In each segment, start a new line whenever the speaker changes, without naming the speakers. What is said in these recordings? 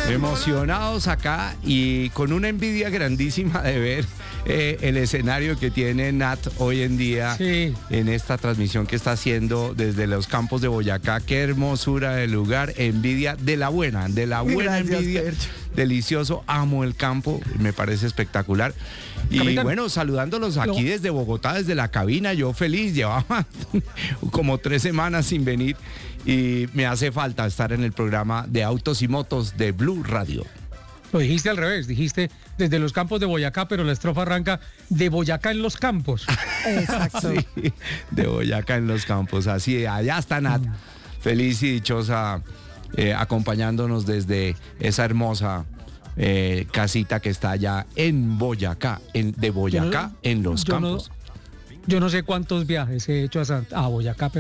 Emocionados acá y con una envidia grandísima de ver el escenario que tiene Nat hoy en día en esta transmisión que está haciendo desde los campos de Boyacá. Qué hermosura de lugar, envidia de la buena Gracias, envidia. Percho. Delicioso, amo el campo, me parece espectacular. Y Capitán, bueno, saludándolos aquí desde Bogotá, desde la cabina, yo feliz, llevaba como 3 semanas sin venir y me hace falta estar en el programa de Autos y Motos de Blue Radio.
Lo dijiste al revés, dijiste desde los campos de Boyacá, pero la estrofa arranca de Boyacá en los campos.
Exacto. Sí, de Boyacá en los campos, así, allá está Nat, feliz y dichosa, acompañándonos desde esa hermosa casita que está allá en Boyacá, de Boyacá en los campos.
Yo no sé cuántos viajes he hecho a Boyacá,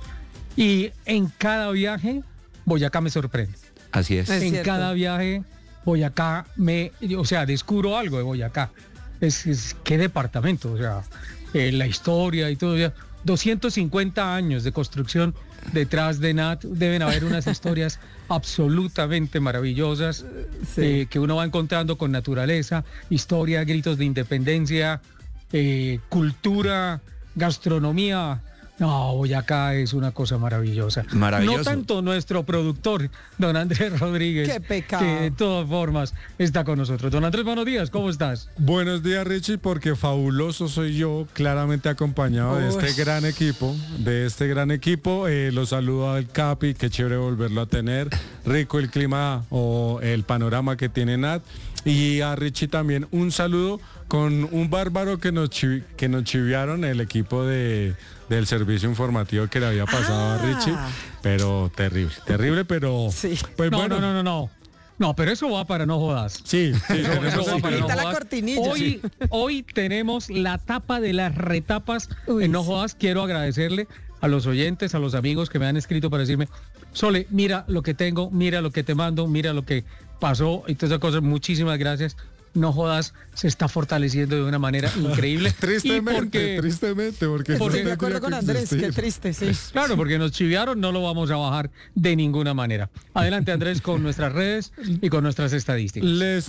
y en cada viaje Boyacá me sorprende.
Así es.
En cada viaje Boyacá descubro algo de Boyacá. Es qué departamento, la historia y todo. 250 años de construcción detrás de Nat, deben haber unas historias absolutamente maravillosas que uno va encontrando con naturaleza, historia, gritos de independencia, cultura, gastronomía. No, Boyacá es una cosa maravillosa.
Maravilloso.
No tanto nuestro productor, don Andrés Rodríguez,
qué pecado,
que de todas formas está con nosotros. Don Andrés, buenos días, ¿cómo estás?
Buenos días, Richie, porque fabuloso soy yo, claramente acompañado de este gran equipo. Los saludo al Capi, qué chévere volverlo a tener. Rico el clima o el panorama que tiene Nat. Y a Richie también un saludo con un bárbaro que nos chiviaron el equipo del servicio informativo que le había pasado a Richie, pero terrible, pero
sí. Pues no, pero eso va para No Jodas.
Sí,
eso va para No
Jodas.
La
cortinilla.
Hoy tenemos la tapa de las retapas en No Jodas. Quiero agradecerle a los oyentes, a los amigos que me han escrito para decirme, Sole, mira lo que tengo, mira lo que te mando, mira lo que pasó y todas esas cosas. Muchísimas gracias. No Jodas se está fortaleciendo de una manera increíble.
Tristemente, porque
estoy de acuerdo con Andrés, qué triste, sí.
Claro, porque nos chiviaron, no lo vamos a bajar de ninguna manera. Adelante, Andrés, con nuestras redes y con nuestras estadísticas.
Les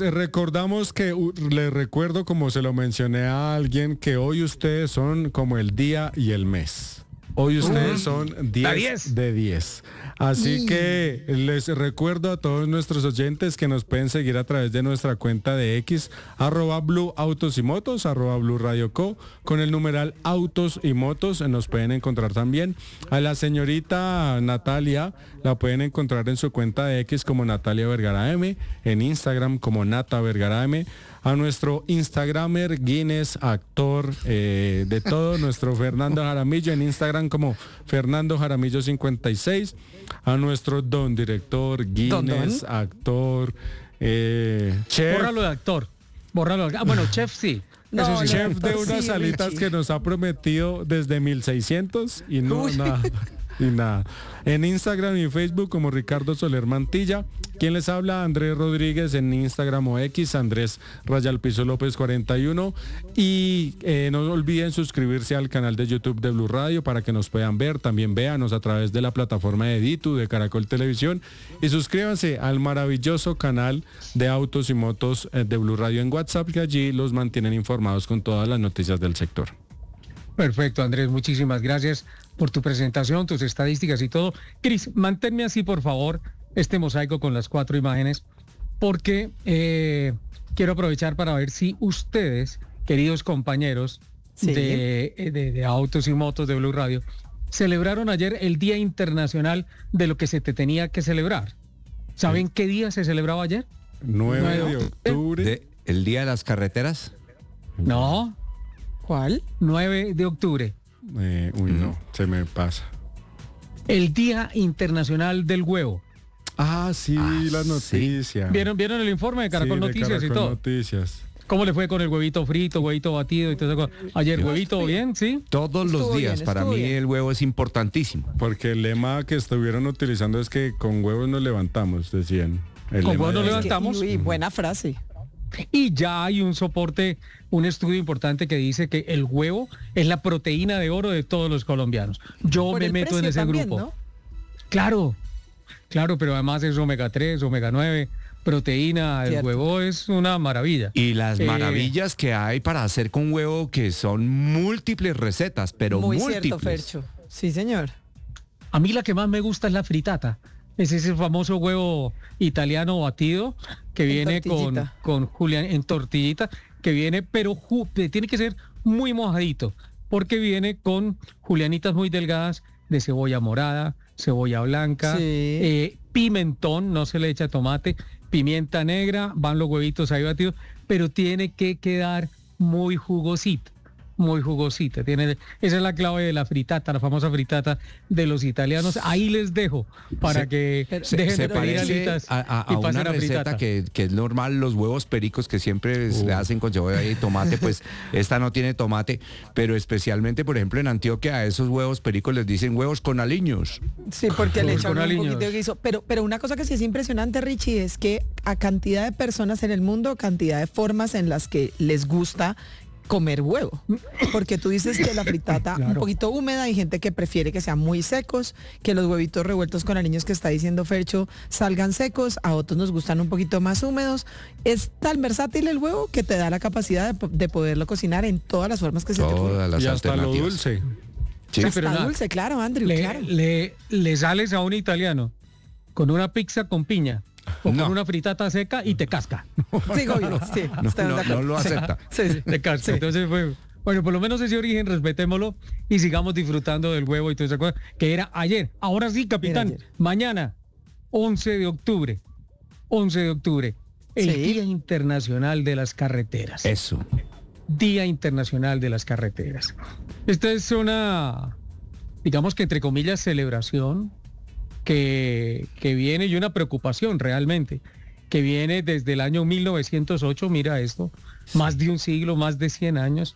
recuerdo, como se lo mencioné a alguien, que hoy ustedes son como el día y el mes. Hoy ustedes son 10 de 10. Así que les recuerdo a todos nuestros oyentes que nos pueden seguir a través de nuestra cuenta de X, @Blue Autos y Motos, @Blue Radio Co, con el numeral Autos y Motos. Nos pueden encontrar también. A la señorita Natalia la pueden encontrar en su cuenta de X como Natalia Vergara M, en Instagram como Nata Vergara M. A nuestro Instagramer, Guinness, actor, de todo, nuestro Fernando Jaramillo en Instagram como Fernando Jaramillo 56. A nuestro don director, Guinness, actor, chef.
Bórralo de actor. Bueno, chef sí.
No, chef de unas alitas Richie, que nos ha prometido desde 1600 y nada. Y nada. En Instagram y Facebook como Ricardo Soler Mantilla. ¿Quién les habla? Andrés Rodríguez en Instagram o X, Andrés Rayalpizo López 41. Y no olviden suscribirse al canal de YouTube de Blue Radio para que nos puedan ver. También véanos a través de la plataforma de Ditu, de Caracol Televisión. Y suscríbanse al maravilloso canal de Autos y Motos de Blue Radio en WhatsApp, que allí los mantienen informados con todas las noticias del sector.
Perfecto, Andrés, muchísimas gracias por tu presentación, tus estadísticas y todo. Cris, manténme así, por favor, este mosaico con las 4 imágenes, porque quiero aprovechar para ver si ustedes, queridos compañeros de Autos y Motos de Blue Radio, celebraron ayer el Día Internacional de lo que se te tenía que celebrar. ¿Saben qué día se celebraba ayer?
9 de octubre.
¿El Día de las Carreteras?
No.
¿Cuál?
9 de octubre.
No, se me pasa.
El Día Internacional del Huevo.
Sí, la noticia.
¿Vieron el informe de Caracol Noticias
de Caracol
y todo?
Noticias.
¿Cómo le fue con el huevito frito, huevito batido y todo eso? Ayer huevito bien, ¿sí?
Todos los días, para mí el huevo es importantísimo.
Porque el lema que estuvieron utilizando es que con huevos nos levantamos, decían.
Con huevos nos levantamos.
Buena frase.
Y ya hay un soporte, un estudio importante que dice que el huevo es la proteína de oro de todos los colombianos. Yo me meto en ese
también,
grupo.
¿no?
Claro, claro, pero además es omega 3, omega 9, proteína, el huevo es una maravilla.
Y las maravillas que hay para hacer con huevo, que son múltiples recetas, pero
muy
múltiples.
Cierto, Fercho. Sí, señor.
A mí la que más me gusta es la fritata. Es ese famoso huevo italiano batido que viene con julián en tortillita, que viene, pero tiene que ser muy mojadito, porque viene con julianitas muy delgadas de cebolla morada, cebolla blanca, pimentón, no se le echa tomate, pimienta negra, van los huevitos ahí batidos, pero tiene que quedar muy jugosita. Esa es la clave de la fritata, la famosa fritata de los italianos. Ahí les dejo para que dejen de pedir alitas
a una receta que es normal, los huevos pericos que siempre se hacen con cebolla y tomate, pues esta no tiene tomate, pero especialmente, por ejemplo, en Antioquia a esos huevos pericos les dicen huevos con aliños.
Sí, porque le echan un poquito de guiso. Pero una cosa que sí es impresionante, Richie, es que a cantidad de personas en el mundo, cantidad de formas en las que les gusta comer huevo, porque tú dices que la fritata un poquito húmeda, hay gente que prefiere que sean muy secos, que los huevitos revueltos con aliños que está diciendo Fercho salgan secos, a otros nos gustan un poquito más húmedos. Es tan versátil el huevo que te da la capacidad de poderlo cocinar en todas las formas que se te ocurran.
Y hasta lo dulce.
Sí, pero hasta dulce, claro, Andrew, claro.
Le sales a un italiano con una pizza con piña o con una fritata seca y te casca.
Sí, obvio, sí.
No lo acepta.
Sí, te casca. Sí. Entonces, bueno, por lo menos ese origen, respetémoslo y sigamos disfrutando del huevo y todo eso, que era ayer. Ahora sí, capitán, mañana, 11 de octubre, el Día Internacional de las Carreteras.
Eso.
Día Internacional de las Carreteras. Esta es una, digamos que entre comillas, celebración que viene, y una preocupación realmente, que viene desde el año 1908, mira esto, más de un siglo, más de 100 años,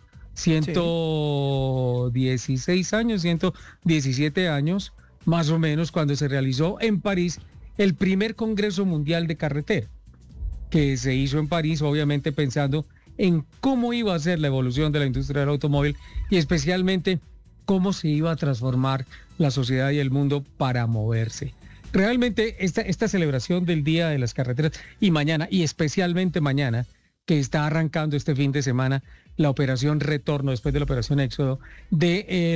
116 años, 117 años, más o menos, cuando se realizó en París el primer Congreso Mundial de Carretera, que se hizo en París, obviamente pensando en cómo iba a ser la evolución de la industria del automóvil y especialmente cómo se iba a transformar la sociedad y el mundo para moverse. Realmente esta celebración del Día de las Carreteras y mañana, y especialmente mañana, que está arrancando este fin de semana la operación Retorno, después de la operación Éxodo, de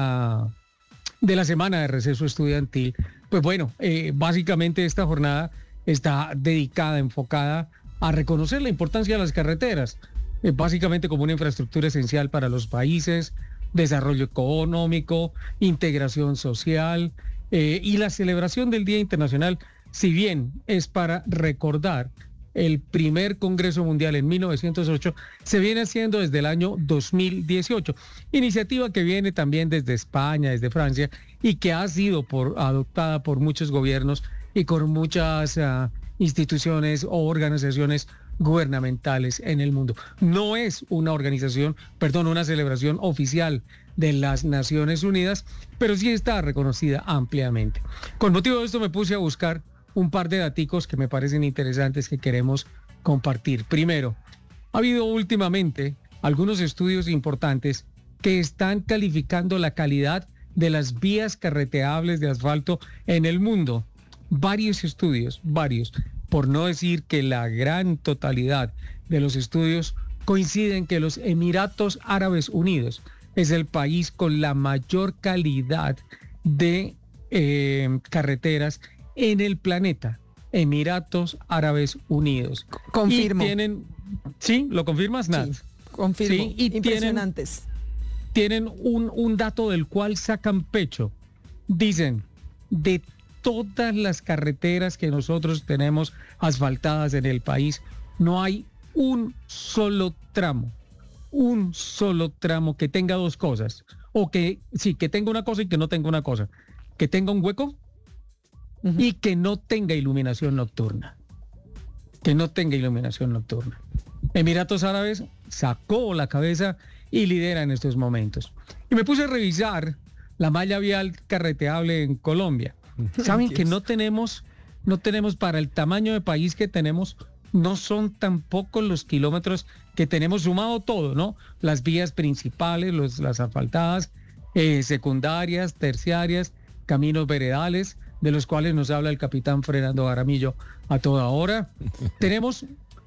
la semana de receso estudiantil, pues bueno, básicamente esta jornada está dedicada, enfocada a reconocer la importancia de las carreteras, básicamente como una infraestructura esencial para los países, desarrollo económico, integración social, y la celebración del Día Internacional, si bien es para recordar el primer Congreso Mundial en 1908, se viene haciendo desde el año 2018, iniciativa que viene también desde España, desde Francia, y que ha sido adoptada por muchos gobiernos y con muchas instituciones o organizaciones gubernamentales en el mundo. No es una celebración oficial de las Naciones Unidas, pero sí está reconocida ampliamente. Con motivo de esto me puse a buscar un par de daticos que me parecen interesantes que queremos compartir. Primero, ha habido últimamente algunos estudios importantes que están calificando la calidad de las vías carreteables de asfalto en el mundo. Varios estudios, por no decir que la gran totalidad de los estudios coinciden que los Emiratos Árabes Unidos es el país con la mayor calidad de carreteras en el planeta. Emiratos Árabes Unidos.
Confirmo.
¿Sí? ¿Lo confirmas, Nat?
Sí, confirmo.
Sí, y
impresionantes.
Tienen un dato del cual sacan pecho. Dicen, de todas las carreteras que nosotros tenemos asfaltadas en el país, no hay un solo tramo que tenga dos cosas, o que tenga una cosa y que no tenga una cosa, que tenga un hueco y que no tenga iluminación nocturna. Emiratos Árabes sacó la cabeza y lidera en estos momentos. Y me puse a revisar la malla vial carreteable en Colombia. Saben que no tenemos para el tamaño de país que tenemos, no son tampoco los kilómetros que tenemos sumado todo, ¿no? Las vías principales, las asfaltadas, secundarias, terciarias, caminos veredales, de los cuales nos habla el capitán Fernando Jaramillo a toda hora. Tenemos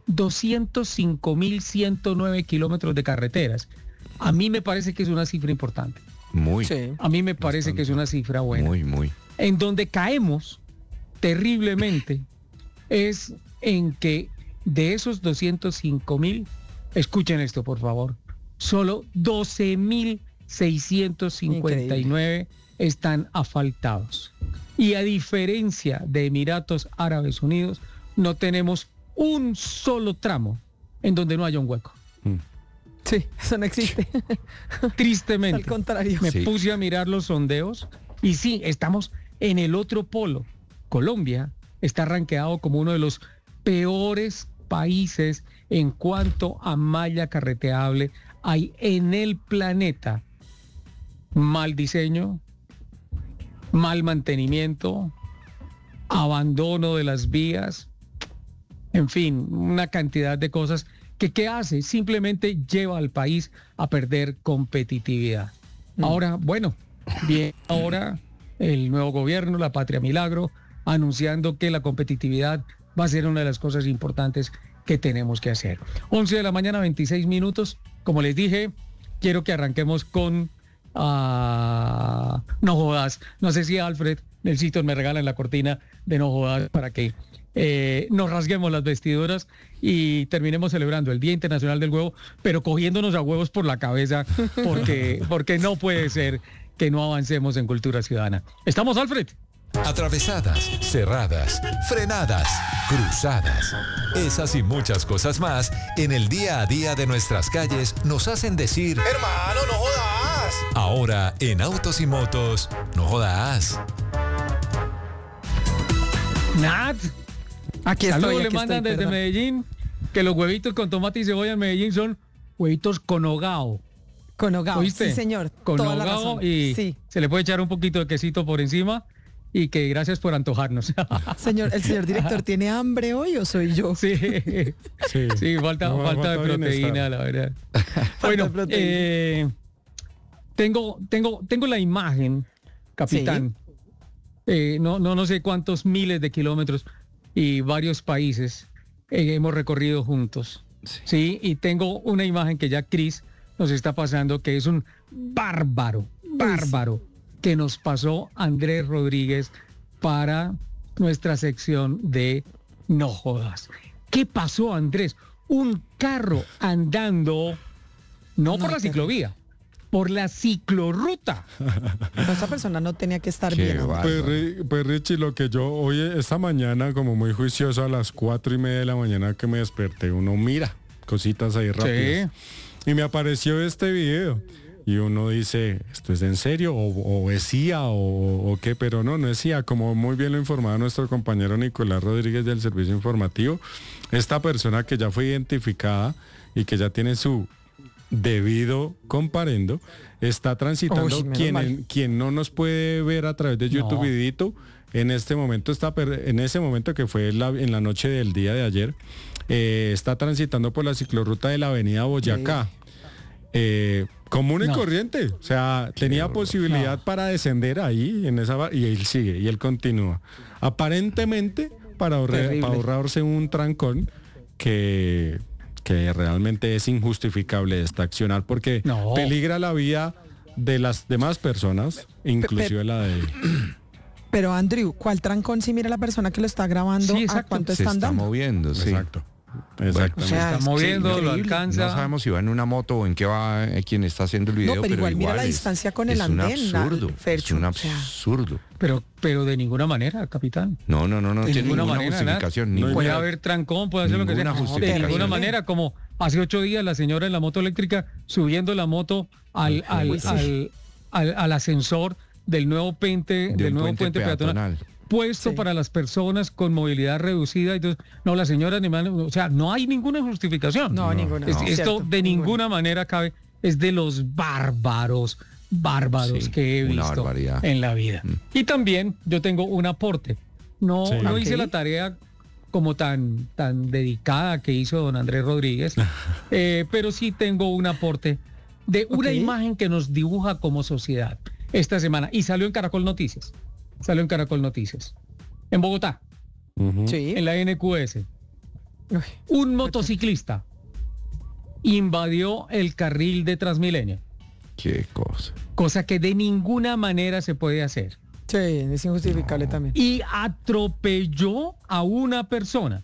205.109 kilómetros de carreteras. A mí me parece que es una cifra importante.
Muy.
Sí.
A mí me parece que es una cifra buena.
Muy.
En donde caemos terriblemente es en que de esos 205.000, escuchen esto por favor, solo 12.659 están asfaltados. Y a diferencia de Emiratos Árabes Unidos, no tenemos un solo tramo en donde no haya un hueco.
Sí, eso no existe.
Tristemente.
Al contrario.
Me puse a mirar los sondeos y sí, estamos en el otro polo. Colombia está rankeado como uno de los peores países en cuanto a malla carreteable hay en el planeta. Mal diseño, mal mantenimiento, abandono de las vías, en fin, una cantidad de cosas que ¿qué hace? Simplemente lleva al país a perder competitividad. Ahora, bueno, bien, ahora el nuevo gobierno, la Patria Milagro, anunciando que la competitividad va a ser una de las cosas importantes que tenemos que hacer. 11 de la mañana, 26 minutos. Como les dije, quiero que arranquemos con No Jodas. No sé si Alfred, Nelsito, me regalan la cortina de No Jodas para que nos rasguemos las vestiduras y terminemos celebrando el Día Internacional del Huevo, pero cogiéndonos a huevos por la cabeza, porque no puede ser que no avancemos en cultura ciudadana. ¿Estamos, Alfred?
Atravesadas, cerradas, frenadas, cruzadas. Esas y muchas cosas más en el día a día de nuestras calles nos hacen decir:
hermano, no jodas.
Ahora en Autos y Motos, no jodas.
Nat,
Aquí estoy.
Saludos le mandan desde perdón. Medellín, que los huevitos con tomate y cebolla en Medellín son huevitos con hogao.
Con hogao, sí señor.
Con hogao y sí. Se le puede echar un poquito de quesito por encima. Y que gracias por antojarnos.
Señor, ¿el señor director tiene hambre hoy o soy yo?
Sí, falta de proteína, la verdad. Bueno, tengo la imagen, capitán. Sí. No sé cuántos miles de kilómetros y varios países hemos recorrido juntos. Sí, y tengo una imagen que ya Cris nos está pasando, que es un bárbaro. Que nos pasó Andrés Rodríguez para nuestra sección de No Jodas. ¿Qué pasó, Andrés? Un carro andando, no por la ciclovía, por la ciclorruta.
Esa persona no tenía que estar bien.
Pues Richie, lo que yo hoy, esta mañana, como muy juicioso, a las 4:30 de la mañana que me desperté, uno mira cositas ahí rápidas. Sí. Y me apareció este video. Y uno dice, ¿esto es en serio? ¿O es CIA? ¿O qué? Pero no es CIA. Como muy bien lo informaba nuestro compañero Nicolás Rodríguez del Servicio Informativo, esta persona que ya fue identificada y que ya tiene su debido comparendo, está transitando. Quien no nos puede ver a través de YouTube vidito, en este momento en ese momento que fue en la noche del día de ayer, está transitando por la ciclorruta de la avenida Boyacá. Común y corriente, o sea, tenía posibilidad para descender ahí en esa y él sigue y él continúa. Aparentemente para ahorrarse un trancón que realmente es injustificable esta accionar porque peligra la vida de las demás personas, inclusive la de él.
Pero Andrew, ¿cuál trancón si mira la persona que lo está grabando a cuánto están dando?
Se está moviendo, sí.
Exacto.
Exactamente. O sea, está moviendo, lo alcanza.
No sabemos si va en una moto o en qué va quien está haciendo el video.
No, pero igual mira la distancia con el andén.
Es un absurdo.
Pero de ninguna manera, capitán.
No tiene ninguna justificación.
Puede haber trancón, puede hacer lo que sea. De ninguna manera, como hace 8 días la señora en la moto eléctrica subiendo la moto al ascensor del nuevo puente peatonal. Puesto para las personas con movilidad reducida. Entonces, la señora, o sea, no hay ninguna justificación.
Ninguna.
Esto de ninguna manera cabe. Es de los bárbaros que he visto en la vida. Y también yo tengo un aporte. No hice la tarea como tan dedicada que hizo don Andrés Rodríguez, pero sí tengo un aporte de una imagen que nos dibuja como sociedad esta semana y salió en Caracol Noticias. Salió en Caracol Noticias. En Bogotá,
Sí.
en la NQS, un motociclista invadió el carril de Transmilenio.
Qué cosa.
Cosa que de ninguna manera se puede hacer.
Sí, es injustificable también.
Y atropelló a una persona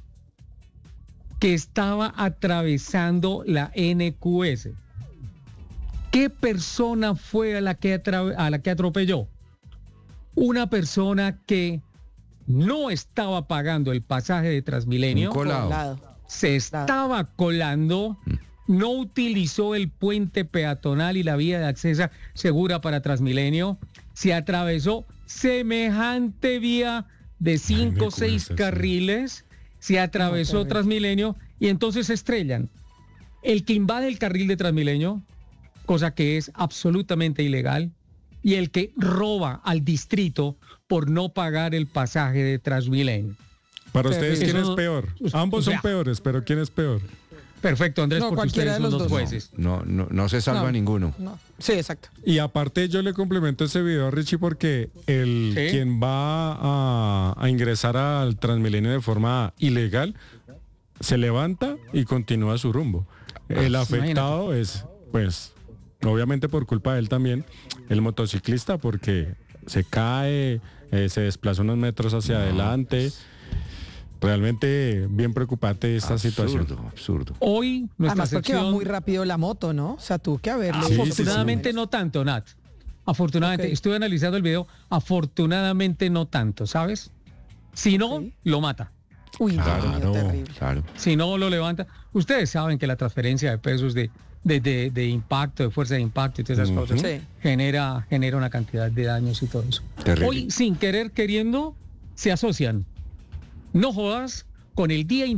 que estaba atravesando la NQS. ¿Qué persona fue a la que atropelló? Una persona que no estaba pagando el pasaje de Transmilenio.
Un colado.
Se estaba colando, no utilizó el puente peatonal y la vía de acceso segura para Transmilenio, se atravesó semejante vía de 5 o 6 carriles, se atravesó Transmilenio y entonces se estrellan. El que invade el carril de Transmilenio, cosa que es absolutamente ilegal, y el que roba al distrito por no pagar el pasaje de Transmilenio.
Para ustedes, ¿quién es peor? Ambos son peores, pero ¿quién es peor?
Perfecto, Andrés, porque ustedes son los jueces.
No se salva ninguno.
No. Sí, exacto.
Y aparte yo le complemento ese video a Richie porque quien va a ingresar al Transmilenio de forma ilegal se levanta y continúa su rumbo. El afectado es, pues, obviamente por culpa de él también, el motociclista, porque se cae, se desplaza unos metros hacia adelante. Realmente bien preocupante esta situación.
Absurdo.
Hoy nuestra
Además, porque
sección...
va muy rápido la moto, ¿no? O sea, tuvo que haberle...
Afortunadamente no tanto, Nat. Afortunadamente, estuve analizando el video, afortunadamente no tanto, ¿sabes? Si no, lo mata.
Uy, terrible.
Claro.
Si no lo levanta. Ustedes saben que la transferencia de pesos de impacto, de fuerza de impacto y todas esas cosas, genera una cantidad de daños y todo eso.
Terrible.
Hoy, sin querer, queriendo, se asocian. No jodas con el Día